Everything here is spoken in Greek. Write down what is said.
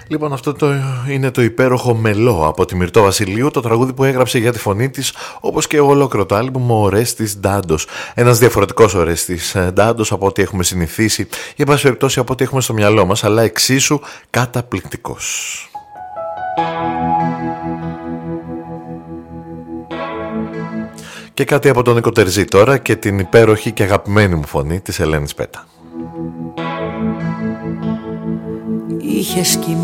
Λοιπόν, αυτό είναι το υπέροχο Μελό από τη Μυρτώ Βασιλείου, το τραγούδι που έγραψε για τη φωνή της, όπως και ολόκληρο το άλμπουμ, ο Ορέστης Ντάντος. Ένας διαφορετικός Ορέστης Ντάντος από ό,τι έχουμε συνηθίσει, ή εν πάση περιπτώσει από ό,τι έχουμε στο μυαλό μας, αλλά εξίσου καταπληκτικός. Και κάτι από τον Νίκο Τερζή τώρα και την υπέροχη και αγαπημένη μου φωνή της Ελένης Πέτα.